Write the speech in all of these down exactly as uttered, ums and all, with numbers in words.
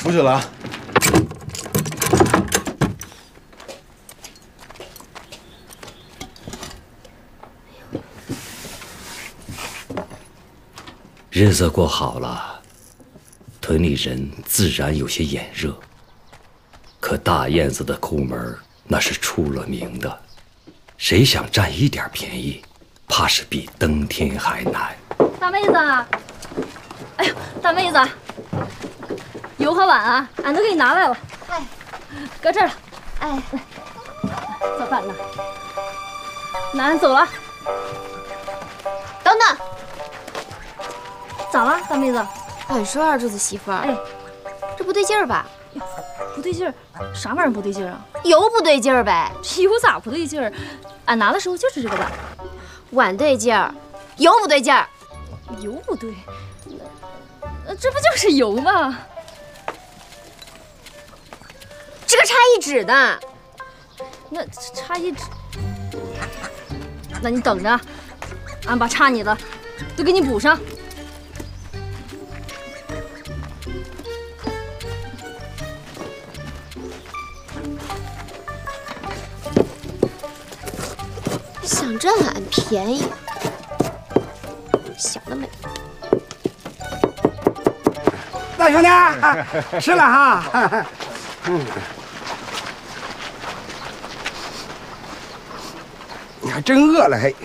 出去了啊。 日子过好了，屯里人自然有些眼热。可大燕子的抠门那是出了名的，谁想占一点便宜，怕是比登天还难。 大妹子，哎呦，大妹子，油和碗啊，俺都给你拿来了。哎，搁这儿了。哎，来，早饭呢？那俺走了。 等等。 咋了，大妹子？ 俺说二柱子媳妇儿， 哎， 这不对劲儿吧？ 不对劲儿，啥玩意儿不对劲儿啊？ 油不对劲儿呗。 这油咋不对劲儿？俺拿的时候就是这个碗。 碗对劲儿，油不对劲儿。 油不对，呃，这不就是油吗？ 这个差一指的。 那差一指，那你等着，俺把差你的都给你补上。 想占俺便宜，想得美！ 大兄弟，吃了哈。嗯，你还真饿了还。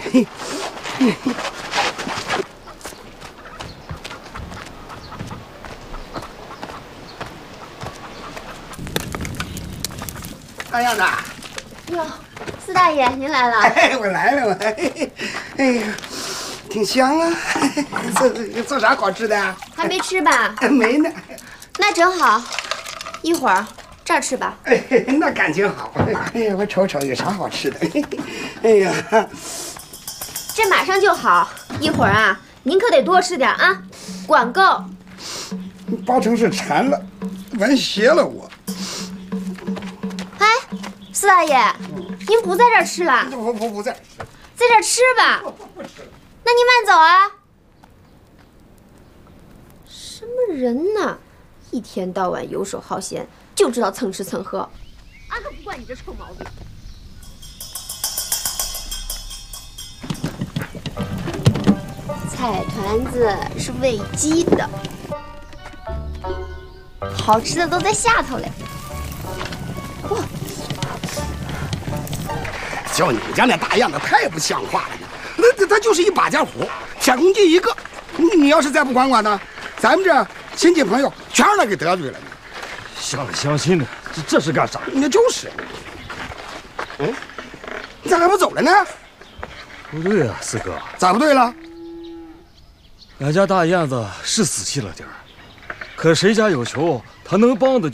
大样子。 哟。 四大爷，您来了！ 哎，我来了，我，哎呀，挺香啊！做做啥好吃的？ 还没吃吧？ 没呢。 那正好，一会儿这儿吃吧。 哎，那感情好。哎呀，我瞅瞅有啥好吃的。哎呀， 这马上就好。一会儿啊，您可得多吃点啊，管够。 八成是馋了，完邪了我。 哎，四大爷。 您不在这儿吃了？ 不不不在， 在这儿吃吧。 不不吃了。 那您慢走啊。什么人呢？一天到晚游手好闲，就知道蹭吃蹭喝。俺可不惯你这臭毛病。菜团子是喂鸡的，好吃的都在下头嘞。哇！ 就你家那大样子太不像话了呢！那他就是一把家伙，铁公鸡一个。你你要是再不管管呢，咱们这亲戚朋友全让他给得罪了呢。 相里相亲的，这这是干啥？ 那就是。嗯，你咋还不走了呢？ 不对啊，四哥， 咋不对了？ 俺家大燕子是死气了点儿，可谁家有求，他能帮的就。